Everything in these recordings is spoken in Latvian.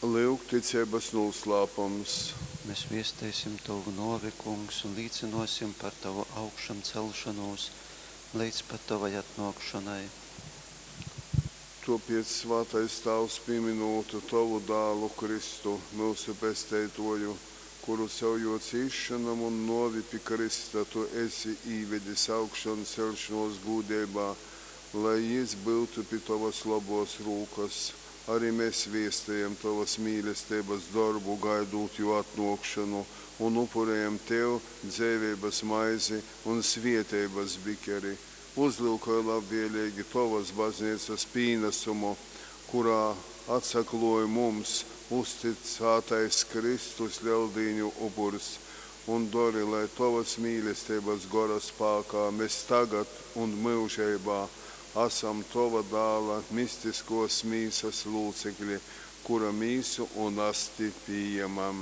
Lūk, ticības noslēpums. Mēs viestēsim Tavu novi, Kungs, un līdzinosim par Tavu augšām celšanos līdz pat Tavai atnākšanai. Tāpēc Svētais Tēvs pieminot Tavu dēlu Kristu, mūsu pestītāju, kuru savjot cīšanam un novi pie Krista, Tu esi īvedis augšām celšanos gūdībā, lai Jis būtu pie Tavas labos rūkas. Arī mēs viestējam Tavas mīlestības darbu, gaidot Jū atnākšanu, un upurējam Tev dzīvības maizi un svētības bikeri. Uzlūkoju labvēlīgi Tavas baznīcas pienesumu, kurā atsakloja mums uzticētais Kristus ļaudīņu upurs, un dori, lai Tavas mīlestības gara spēkā mēs tagad un mūžībā esam Tava dēla mistiskos mīsas lūcekļi, kura mīsu un asti pieņemam.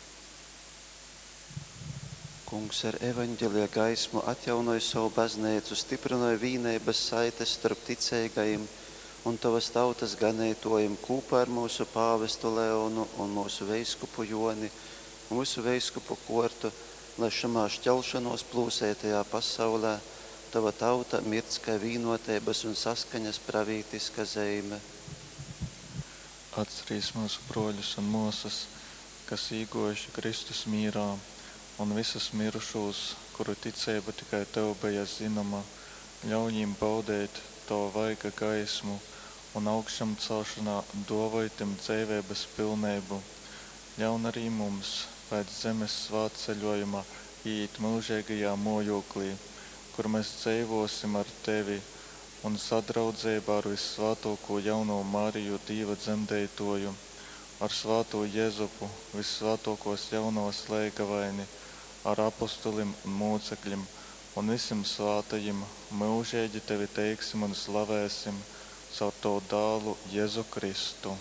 Kungs ar evaņģēlija gaismu atjaunoja savu baznīcu, stiprināja vienības saites starp ticīgajiem un Tavas tautas ganītojiem kopā ar mūsu pāvestu Leonu un mūsu veiskupu Joni, mūsu veiskupu kortu, lai šamā šķelšanos plūsētajā pasaulē Tava tauta mirts kā vīnotības un saskaņas pravītiska zeime. Atcerīs mūsu broļus un mūsas, kas īgojuši Kristus mīrā, un visus mirušos, kuru ticība tikai Tev bija zinama, ļauj viņiem baudēt Tavu vaiga gaismu un augšām celšanā dāvājumu dzīvības pilnību. Ļauj arī mums pēc zemes svētceļojuma iet mūžīgajā mājokļī, kur mēs dzīvosim ar Tevi un sadraudzībā ar Vissvētāko jauno Mariju, Dieva dzemdētoju, ar Svēto Jēzupu, Vissvētākos jauno slēgavaini, ar apostolim un mūcekļiem un visiem svētajiem mūžīgi Tevi teiksim un slavēsim caur Tavu dēlu Jēzu Kristu.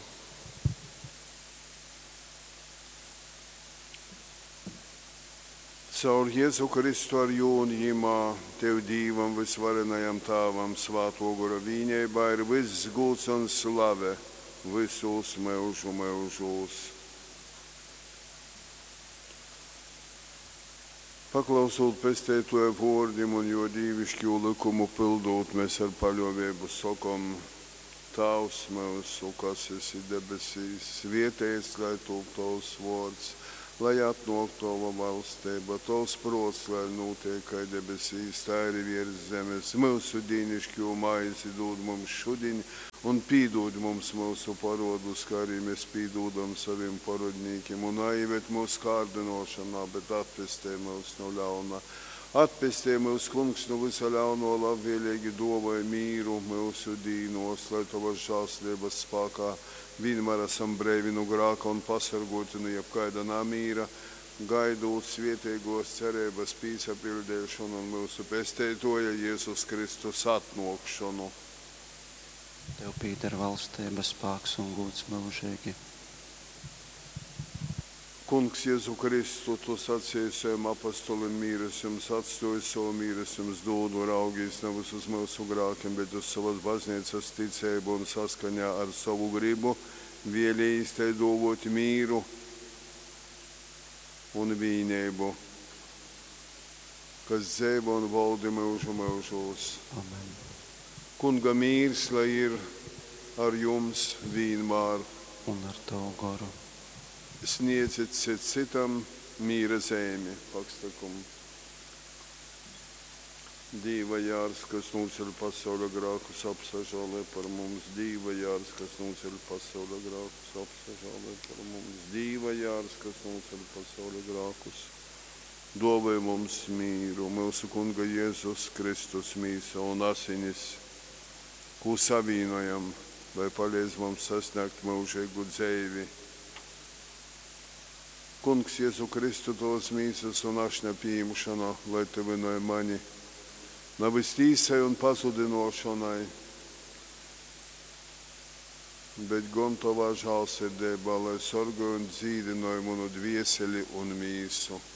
Caur Jēzu Kristu ar jūnījumā Tev Dīvam visvarenajam Tāvam Svēto gara vienībā ir viss gods un slave visos mūžu mūžos. Paklausot pestītāju vārdiem un jo dievišķo likumu pildot, mēs ar paļāvību sakam: Tēvs mūsu, kas esi debesīs, svētīts lai top Tavs vārds, lai atnāk Tava valstība, Tavs prāts, lai notiek kā debesīs, tā arī virs zemes. Mūsu dienascho maizi dod mums šodien, un piedod mums mūsu parodus, kā arī mēs piedodam saviem parodniekiem, un aivet mūsu kārdinošanā, bet atpestē mūs no ļauna. Atpestē mūs, Kungs, no visa ļauno, labvēlīgi dāvāj mīru mūsu dīnos, lai Tavas žēlstības spēkā vienmēr esam brīvi no grēka un pasargoti no jebkaida namīra, gaidot svētīgos cerības piesapildīšanu un mūsu pestītāja Jēzus Kristus atnākšanu. Tev pieder valstība, spēks un gods mūžīgi. Kungs, Jēzu Kristu, Tu sacīji saviem apostolim mīres jums, atstāj savu mīres jums dodu, raugīs nevis uz mūsu grēkiem, bet uz savas baznīcas ticību un saskaņā ar savu gribu vēlējis tai dāvāt mīru un vienību, kas dzīvo un valda mūžu mūžos. Amen. Kunga mīrs, lai ir ar jums vienmēr. Un ar Tavu garu. Sniedziet citam mīra zemi, pakstakumu. Dieva jārs, kas noceļ pasaules grēkus, apsažālē par mums. Dieva jārs, kas noceļ pasaules grēkus, apsažālē par mums. Dieva jārs, kas noceļ pasaules grēkus, dāvāj mums mīru. Mūsu Kunga Jēzus Kristus mīsa un asinis, ko savienojam, lai palīdz mums sasniegt mūžīgu dzīvi. Kungs, Jēzu Kristu, Tavas mīsas un ašņa pieņemšana, lai Tevinoja mani na vistīsai un pazudinošanai, bet gan Tavā žēlsirdībā, lai sorgoju un dzīvinoju manu dvieseli un mīsu.